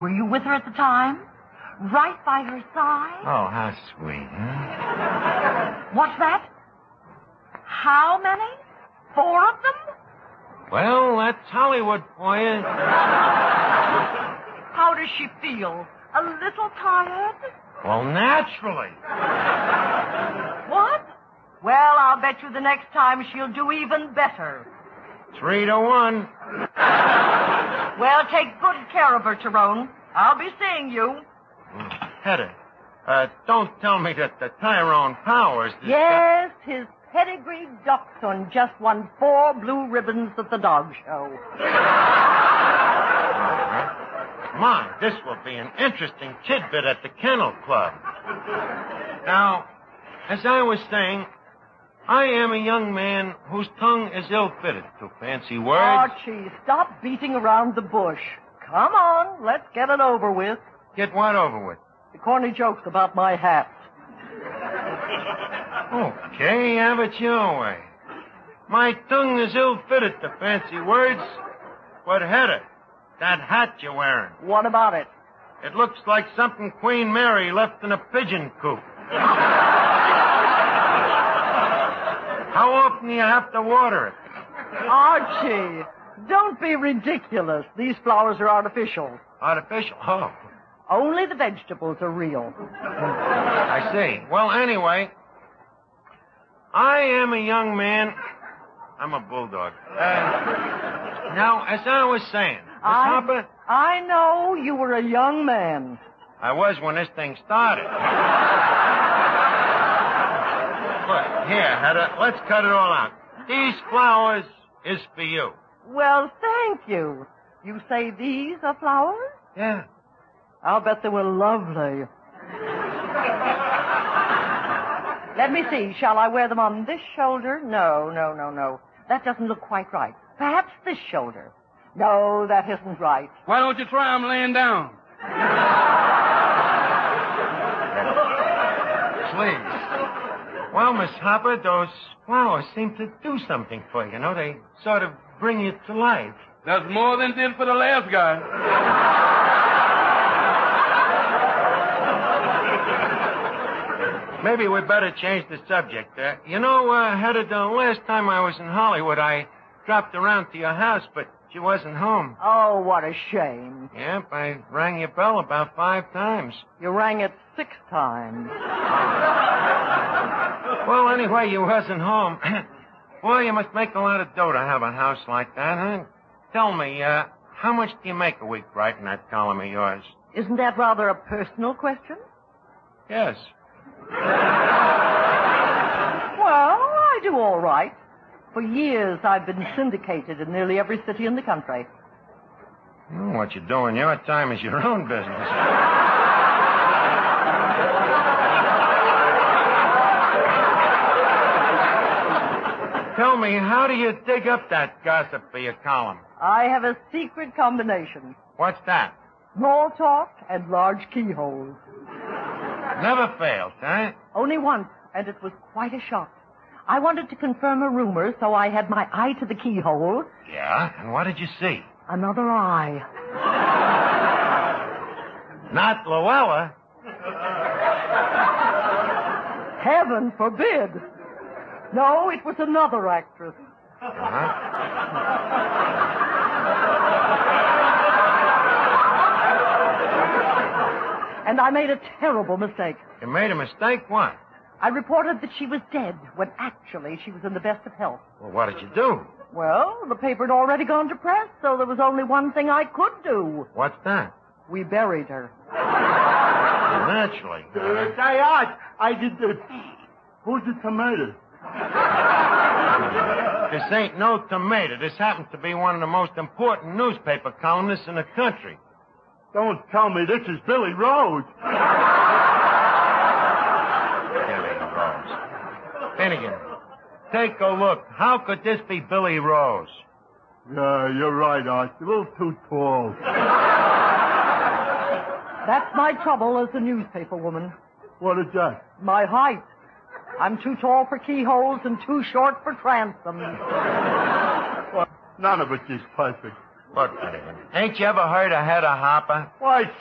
Were you with her at the time? Right by her side? Oh, how sweet, huh? What's that? How many? 4 of them? Well, that's Hollywood for you. How does she feel? A little tired? Well, naturally. What? Well, I'll bet you the next time she'll do even better. 3-1. Well, take good care of her, Tyrone. I'll be seeing you. Hedda, don't tell me that the Tyrone Powers... Yes, his pedigreed dachshund just won 4 blue ribbons at the dog show. My, this will be an interesting tidbit at the Kennel Club. Now, as I was saying, I am a young man whose tongue is ill-fitted to fancy words. Archie, stop beating around the bush. Come on, let's get it over with. Get what over with? The corny jokes about my hat. Okay, have it your way. My tongue is ill-fitted to fancy words, but Hedda, that hat you're wearing. What about it? It looks like something Queen Mary left in a pigeon coop. How often do you have to water it? Archie, don't be ridiculous. These flowers are artificial. Artificial? Oh. Only the vegetables are real. I see. Well, anyway, I am a young man. I'm a bulldog. Now, as I was saying, Miss Hopper... I know you were a young man. I was when this thing started. But here, Hedda, let's cut it all out. These flowers is for you. Well, thank you. You say these are flowers? Yeah. I'll bet they were lovely. Let me see. Shall I wear them on this shoulder? No. That doesn't look quite right. Perhaps this shoulder. No, that isn't right. Why don't you try them laying down? Please. Well, Miss Hopper, those flowers seem to do something for you. You know, they sort of bring you to life. That's more than it did for the last guy. Maybe we'd better change the subject. You know, Hedda, the last time I was in Hollywood, I dropped around to your house, but she wasn't home. Oh, what a shame. Yep, I rang your bell about 5 times. You rang it 6 times. Well, anyway, you wasn't home. Boy, you must make a lot of dough to have a house like that, huh? Tell me, how much do you make a week writing that column of yours? Isn't that rather a personal question? Yes. Well, I do all right. For years, I've been syndicated in nearly every city in the country. What you do in your time is your own business. Tell me, how do you dig up that gossip for your column? I have a secret combination. What's that? Small talk and large keyholes. Never fails, huh? Only once, and it was quite a shock. I wanted to confirm a rumor, so I had my eye to the keyhole. Yeah? And what did you see? Another eye. Not Luella. Heaven forbid. No, it was another actress. Uh-huh. And I made a terrible mistake. You made a mistake? What? I reported that she was dead, when actually she was in the best of health. Well, what did you do? Well, the paper had already gone to press, so there was only one thing I could do. What's that? We buried her. Naturally. Say, Art, I did the... Who's the tomato? This ain't no tomato. This happens to be one of the most important newspaper columnists in the country. Don't tell me this is Billy Rose. Billy Rose. Finnegan, take a look. How could this be Billy Rose? Yeah, you're right, Art. A little too tall. That's my trouble as a newspaper woman. What is that? My height. I'm too tall for keyholes and too short for transoms. Well, none of it is perfect. Look, David, ain't you ever heard of Hedda Hopper? Why,